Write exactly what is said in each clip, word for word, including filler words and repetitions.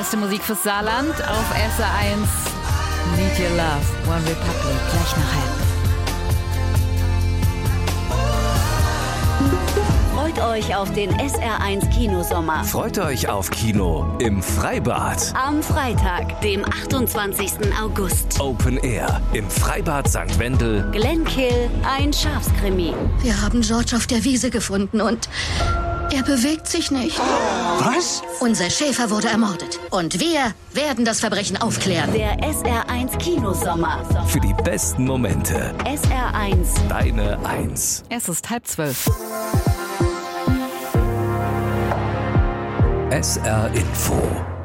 beste Musik fürs Saarland auf S R eins. Need Your Love, One Republic, gleich nach halb. Freut euch auf den S R eins Kinosommer. Freut euch auf Kino im Freibad. Am Freitag, dem achtundzwanzigsten August. Open Air im Freibad Sankt Wendel. Glenkill, ein Schafskrimi. Wir haben George auf der Wiese gefunden und er bewegt sich nicht. Was? Unser Schäfer wurde ermordet. Und wir werden das Verbrechen aufklären. Der S R eins Kinosommer. Für die besten Momente. S R eins. Deine Eins. Es ist halb zwölf. S R Info.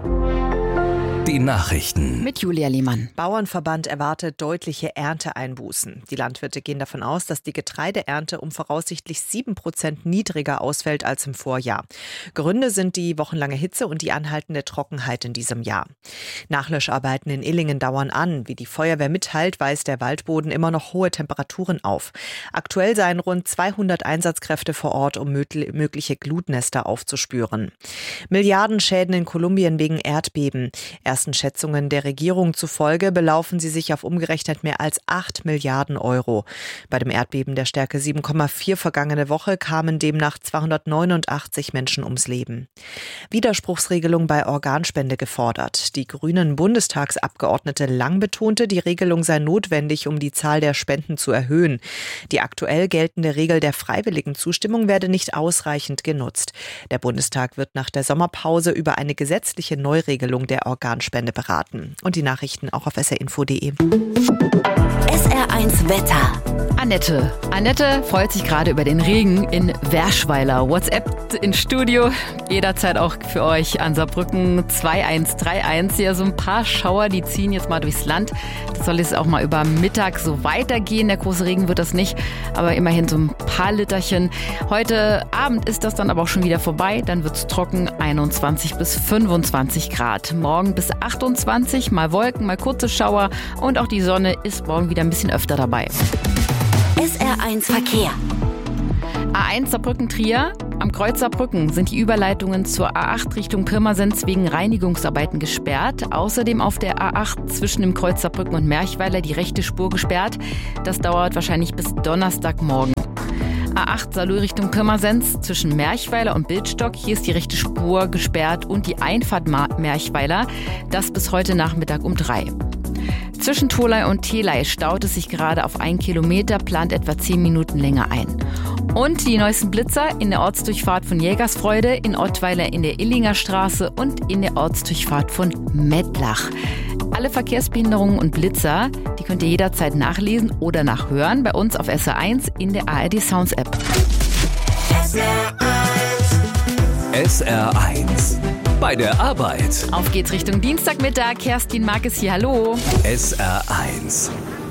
Die Nachrichten. Mit Julia Lehmann. Bauernverband erwartet deutliche Ernteeinbußen. Die Landwirte gehen davon aus, dass die Getreideernte um voraussichtlich sieben Prozent niedriger ausfällt als im Vorjahr. Gründe sind die wochenlange Hitze und die anhaltende Trockenheit in diesem Jahr. Nachlöscharbeiten in Illingen dauern an. Wie die Feuerwehr mitteilt, weist der Waldboden immer noch hohe Temperaturen auf. Aktuell seien rund zweihundert Einsatzkräfte vor Ort, um mögliche Glutnester aufzuspüren. Milliardenschäden in Kolumbien wegen Erdbeben. Ersten Schätzungen der Regierung zufolge belaufen sie sich auf umgerechnet mehr als acht Milliarden Euro. Bei dem Erdbeben der Stärke sieben Komma vier vergangene Woche kamen demnach zweihundertneunundachtzig Menschen ums Leben. Widerspruchsregelung bei Organspende gefordert. Die grünen Bundestagsabgeordnete Lang betonte, die Regelung sei notwendig, um die Zahl der Spenden zu erhöhen. Die aktuell geltende Regel der freiwilligen Zustimmung werde nicht ausreichend genutzt. Der Bundestag wird nach der Sommerpause über eine gesetzliche Neuregelung der Organspende beraten. Und die Nachrichten auch auf S R info punkt de. S R eins Wetter. Annette. Annette freut sich gerade über den Regen in Werschweiler. WhatsApp ins Studio. Jederzeit auch für euch an Saarbrücken zwei eins drei eins. Ja, so ein paar Schauer, die ziehen jetzt mal durchs Land. Das soll jetzt auch mal über Mittag so weitergehen. Der große Regen wird das nicht, aber immerhin so ein paar Literchen. Heute Abend ist das dann aber auch schon wieder vorbei. Dann wird es trocken, einundzwanzig bis fünfundzwanzig Grad. Morgen bis achtundzwanzig, mal Wolken, mal kurze Schauer und auch die Sonne ist morgen wieder ein bisschen öfter dabei. S R eins Verkehr. A eins Saarbrücken-Trier. Am Kreuz Saarbrücken sind die Überleitungen zur A acht Richtung Pirmasens wegen Reinigungsarbeiten gesperrt. Außerdem auf der A acht zwischen dem Kreuz Saarbrücken und Merchweiler die rechte Spur gesperrt. Das dauert wahrscheinlich bis Donnerstagmorgen. A acht Saarlouis Richtung Pirmasens zwischen Merchweiler und Bildstock. Hier ist die rechte Spur gesperrt und die Einfahrt Merchweiler. Das bis heute Nachmittag um drei. Zwischen Tholey und Theley staut es sich gerade auf einen Kilometer, plant etwa zehn Minuten länger ein. Und die neuesten Blitzer in der Ortsdurchfahrt von Jägersfreude, in Ottweiler in der Illinger Straße und in der Ortsdurchfahrt von Mettlach. Alle Verkehrsbehinderungen und Blitzer, die könnt ihr jederzeit nachlesen oder nachhören bei uns auf S R eins in der A R D Sounds App. S R eins. S R eins. Bei der Arbeit. Auf geht's Richtung Dienstagmittag. Kerstin Markes hier, hallo. S R eins.